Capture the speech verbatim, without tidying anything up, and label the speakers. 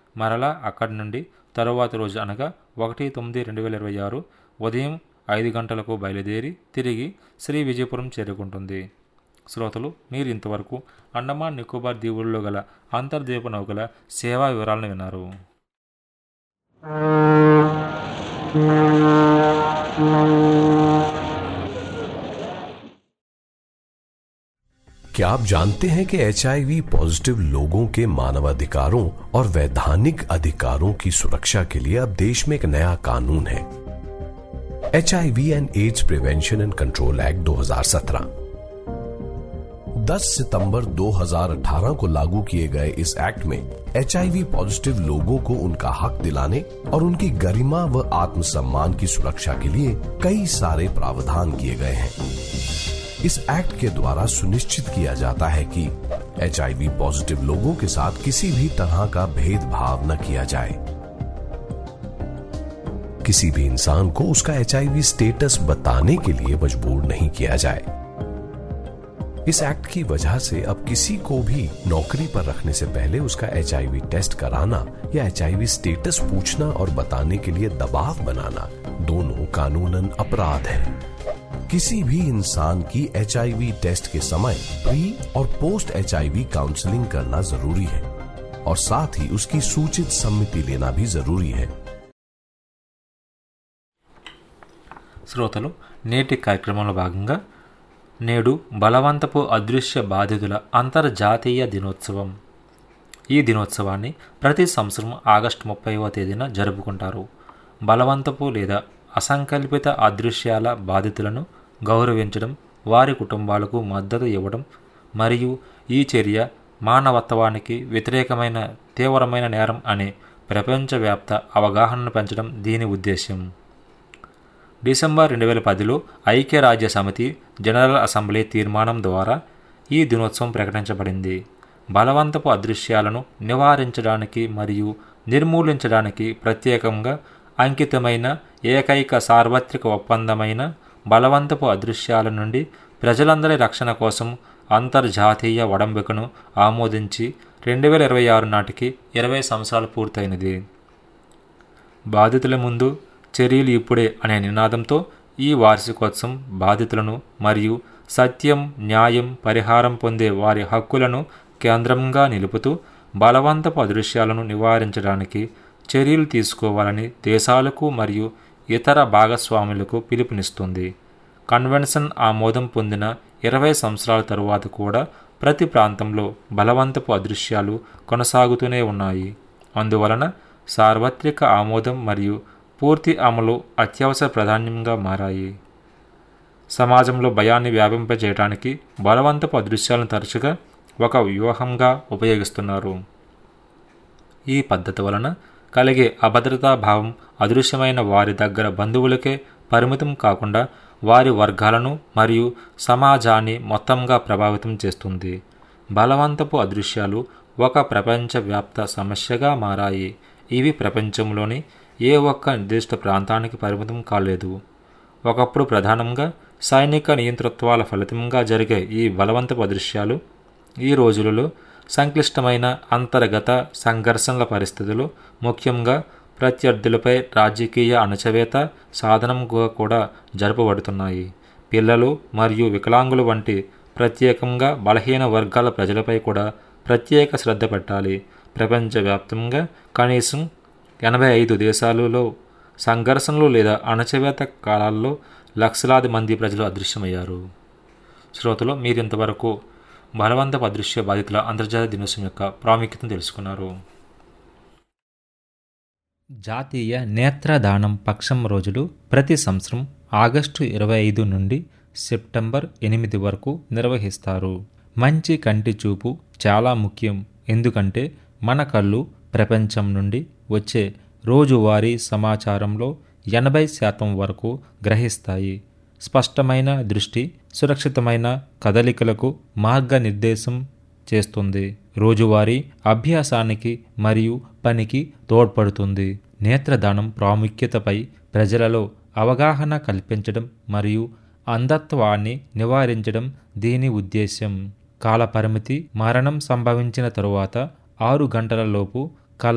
Speaker 1: మరలా అక్కడి నుండి తరువాతి రోజు అనగా ఒకటి తొమ్మిది రెండు వేల ఇరవై ఆరు ఉదయం ఐదు గంటలకు బయలుదేరి తిరిగి శ్రీ విజయపురం చేరుకుంటుంది. శ్రోతలు, మీరు ఇంతవరకు అండమాన్ నికోబార్ దీవుల్లో గల అంతర్ద్వీప నౌకల సేవా వివరాలను విన్నారు.
Speaker 2: क्या आप जानते हैं कि एचआईवी पॉजिटिव लोगों के मानवाधिकारों और वैधानिक अधिकारों की सुरक्षा के लिए अब देश में एक नया कानून है, HIV and ads prevention and control act दो हज़ार सत्रह। दस सितंबर दो हज़ार अठारह को लागू किए गए इस एक्ट में एचआईवी पॉजिटिव लोगों को उनका हक दिलाने और उनकी गरिमा व आत्मसम्मान की सुरक्षा के लिए कई सारे प्रावधान किए गए हैं। इस एक्ट के द्वारा सुनिश्चित किया जाता है कि एचआईवी पॉजिटिव लोगों के साथ किसी भी तरह का भेदभाव न किया जाए। किसी भी इंसान को उसका एचआईवी स्टेटस बताने के लिए मजबूर नहीं किया जाए। इस एक्ट की वजह से अब किसी को भी नौकरी पर रखने से पहले उसका एचआईवी टेस्ट कराना या एचआईवी स्टेटस पूछना और बताने के लिए दबाव बनाना दोनों कानूनन अपराध है। किसी भी इंसान की एचआईवी टेस्ट के समय प्री और पोस्ट एचआईवी काउंसलिंग करना जरूरी है और साथ ही उसकी सूचित सम्मति लेना भी जरूरी है।
Speaker 1: శ్రోతలు, నేటి కార్యక్రమంలో భాగంగా నేడు బలవంతపు అదృశ్య బాధితుల అంతర్జాతీయ దినోత్సవం. ఈ దినోత్సవాన్ని ప్రతి సంవత్సరం ఆగస్టు ముప్పైవ తేదీన జరుపుకుంటారు. బలవంతపు లేదా అసంకల్పిత అదృశ్యాల బాధితులను గౌరవించడం, వారి కుటుంబాలకు మద్దతు ఇవ్వడం మరియు ఈ చర్య మానవత్వానికి వ్యతిరేకమైన తీవ్రమైన నేరం అనే ప్రపంచవ్యాప్త అవగాహనను పెంచడం దీని ఉద్దేశ్యం. డిసెంబర్ రెండు వేల పదిలో ఐక్యరాజ్య సమితి జనరల్ అసెంబ్లీ తీర్మానం ద్వారా ఈ దినోత్సవం ప్రకటించబడింది. బలవంతపు అదృశ్యాలను నివారించడానికి మరియు నిర్మూలించడానికి ప్రత్యేకంగా అంకితమైన ఏకైక సార్వత్రిక ఒప్పందమైన బలవంతపు అదృశ్యాల నుండి ప్రజలందరి రక్షణ కోసం అంతర్జాతీయ ఒడంబికను ఆమోదించి రెండు వేల ఇరవై ఆరు నాటికి ఇరవై సంవత్సరాలు పూర్తయినది. బాధితుల ముందు చర్యలు ఇప్పుడే అనే నినాదంతో ఈ వార్షికోత్సవం బాధితులను మరియు సత్యం, న్యాయం, పరిహారం పొందే వారి హక్కులను కేంద్రంగా నిలుపుతూ బలవంతపు అదృశ్యాలను నివారించడానికి చర్యలు తీసుకోవాలని దేశాలకు మరియు ఇతర భాగస్వాములకు పిలుపునిస్తుంది. కన్వెన్షన్ ఆమోదం పొందిన ఇరవై సంవత్సరాల తరువాత కూడా ప్రతి ప్రాంతంలో బలవంతపు అదృశ్యాలు కొనసాగుతూనే ఉన్నాయి. అందువలన సార్వత్రిక ఆమోదం మరియు పూర్తి అమలు అత్యవసర ప్రాధాన్యంగా మారాయి. సమాజంలో భయాన్ని వ్యాపింపజేయడానికి బలవంతపు అదృశ్యాలను తరచుగా ఒక వ్యూహంగా ఉపయోగిస్తున్నారు. ఈ పద్ధతి వలన కలిగే అభద్రతా భావం అదృశ్యమైన వారి దగ్గర బంధువులకే పరిమితం కాకుండా వారి వర్గాలను మరియు సమాజాన్ని మొత్తంగా ప్రభావితం చేస్తుంది. బలవంతపు అదృశ్యాలు ఒక ప్రపంచవ్యాప్త సమస్యగా మారాయి. ఇవి ప్రపంచంలోని ఏ ఒక్క నిర్దిష్ట ప్రాంతానికి పరిమితం కాలేదు. ఒకప్పుడు ప్రధానంగా సైనిక నియంతృత్వాల ఫలితంగా జరిగే ఈ బలవంతపు అదృశ్యాలు ఈ రోజులలో సంక్లిష్టమైన అంతర్గత సంఘర్షణల పరిస్థితులు, ముఖ్యంగా ప్రత్యర్థులపై రాజకీయ అణచివేత సాధనంగా కూడా జరపబడుతున్నాయి. పిల్లలు మరియు వికలాంగులు వంటి ప్రత్యేకంగా బలహీన వర్గాల ప్రజలపై కూడా ప్రత్యేక శ్రద్ధ పెట్టాలి. ప్రపంచవ్యాప్తంగా కనీసం ఎనభై ఐదు దేశాలలో సంఘర్షణలు లేదా అణచివేత కాలాల్లో లక్షలాది మంది ప్రజలు అదృశ్యమయ్యారు. శ్రోతలు, మీరు ఇంతవరకు బలవంతపు అదృశ్య బాధితుల అంతర్జాతీయ దినోత్సవం యొక్క ప్రాముఖ్యతను తెలుసుకున్నారు. జాతీయ నేత్రదానం పక్షం రోజులు ప్రతి సంవత్సరం ఆగస్టు ఇరవై ఐదు నుండి సెప్టెంబర్ ఎనిమిది వరకు నిర్వహిస్తారు. మంచి కంటి చూపు చాలా ముఖ్యం, ఎందుకంటే మన కళ్ళు ప్రపంచం నుండి వచ్చే రోజువారీ సమాచారంలో ఎనభై శాతం వరకు గ్రహిస్తాయి. స్పష్టమైన దృష్టి సురక్షితమైన కదలికలకు మార్గనిర్దేశం చేస్తుంది, రోజువారీ అభ్యాసానికి మరియు పనికి తోడ్పడుతుంది. నేత్రదానం ప్రాముఖ్యతపై ప్రజలలో అవగాహన కల్పించడం మరియు అంధత్వాన్ని నివారించడం దీని ఉద్దేశ్యం. కాలపరిమితి: మరణం సంభవించిన తరువాత ఆరు గంటల లోపు